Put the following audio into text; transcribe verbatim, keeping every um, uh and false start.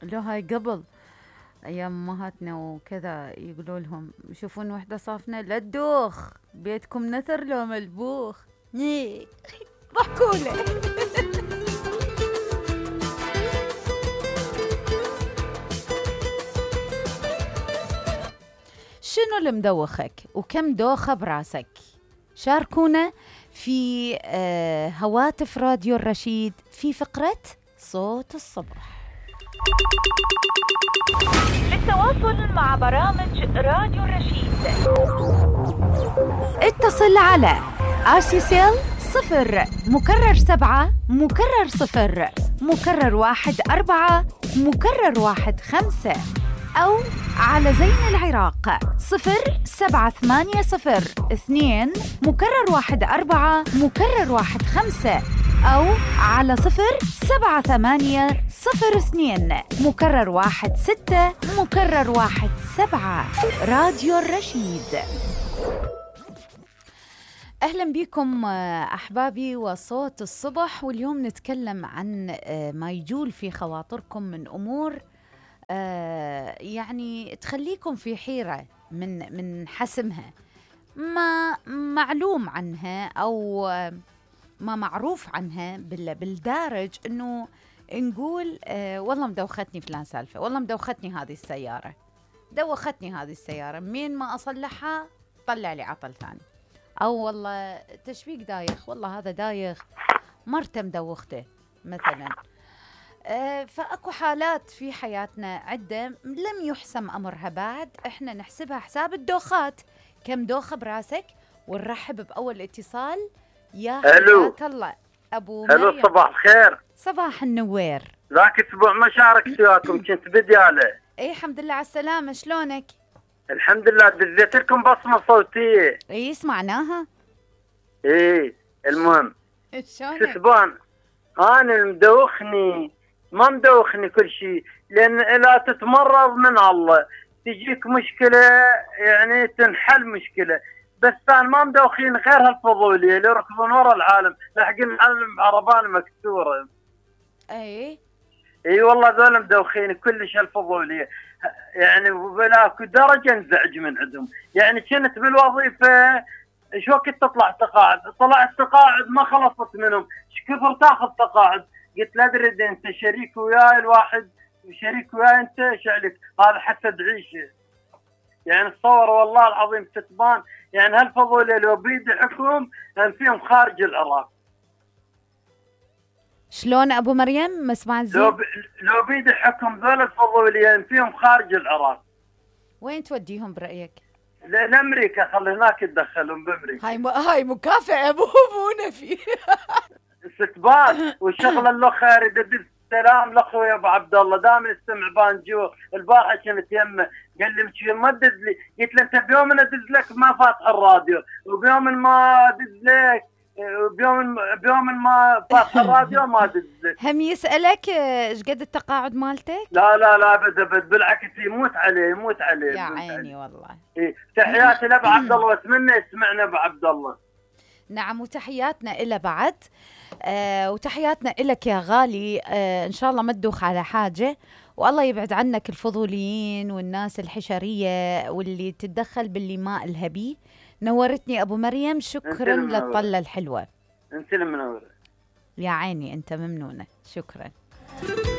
لو هاي قبل ايام امهاتنا وكذا يقولوا لهم يشوفون وحده صافنه لا تدوخ بيتكم نثر لو ملبوخ. ضحكوا له. شنو اللي مدوخك وكم دوخه براسك؟ شاركونا في آه هواتف راديو الرشيد في فقره صوت الصبح. للتواصل مع برامج راديو الرشيد اتصل على آسيسيل صفر مكرر سبعة مكرر صفر مكرر واحد أربعة مكرر واحد خمسة، أو على زين العراق صفر سبعة ثمانية صفر اثنين مكرر واحد أربعة مكرر واحد خمسة، أو على صفر سبعة ثمانية صفر اثنين مكرر واحد ستة مكرر واحد سبعة. راديو الرشيد. أهلا بكم أحبابي وصوت الصبح، واليوم نتكلم عن ما يجول في خواطركم من أمور يعني تخليكم في حيرة من من حسمها، ما معلوم عنها أو ما معروف عنها بالدارج، إنه نقول آه والله مدوختني فلان سالفة، والله مدوختني هذه السيارة، دوختني هذه السيارة، مين ما أصلحها طلع لي عطل ثاني، أو والله تشبيك دايخ، والله هذا دايخ مرته مدوخته مثلا. آه فأكو حالات في حياتنا عدة لم يحسم أمرها بعد، إحنا نحسبها حساب الدوخات. كم دوخة براسك؟ ونرحب بأول اتصال. يا حياك الله أبو مريم. هلو، صباح الخير. صباح النوير. ذاك اسبوع ما شاركت وياكم، كنت بديالة. اي الحمد لله على السلامة، شلونك؟ الحمد لله، دزيت لكم بصمة صوتية. اي سمعناها. اي المهم شلونك؟ كسبان انا مدوخني، ما مدوخني كل شيء، لان لا تتمرض من الله تجيك مشكلة، يعني تنحل مشكلة، بس انا ما مدوخين غير هالفضولية اللي يركضون ورا العالم لاحقين العالم عربان مكسورة. اي اي والله ذول مدوخين كلش هالفضولية، يعني بلا درجة انزعج من عندهم. يعني كنت بالوظيفة ايش وقت تطلع تقاعد؟ طلعت تقاعد ما خلصت منهم، ايش كثر تاخذ تقاعد؟ قلت لا ادري انت شريك وياي الواحد، شريك وياي انت ايش عليك؟ هذا حتى تعيشه. يعني تصور والله العظيم كتبان، يعني هالفضولية لو بيد حكم فيهم خارج العراق. شلون ابو مريم؟ ما سمعت زين. لو ب... لو بيد حكم ذول الفضوليين فيهم خارج العراق. وين توديهم برايك؟ لامريكا، خلي هناك يتدخلون بامريكا. هاي م... هاي مكافاه ابو مو نفي. استتبان والشغله اللي خارج ادز سلام لاخوي ابو عبد الله، دائما يستمع بانجو. البارحه كنت يمه قال لي مش ما تدز لي، قلت له انت بيوم ادز لك ما فاتح الراديو، وبيوم ما ادز لك بيوم بيوم ما فاتح الراديو ما ادز لك. هم يسالك ايش قد التقاعد مالتك؟ لا لا لا ابد ابد، بالعكس يموت عليه يموت عليه. يا عيني والله. إيه. تحياتي لابو عبد الله، واتمنى يسمعنا ابو عبد الله. نعم، وتحياتنا إلى بعد. آه وتحياتنا إلك يا غالي. آه إن شاء الله ما تدوخ على حاجة، والله يبعد عنك الفضوليين والناس الحشرية واللي تتدخل باللي ما إلها بيه. نورتني أبو مريم، شكرا للطلة الحلوة. انت المنورة يا عيني، أنت ممنونة، شكرا.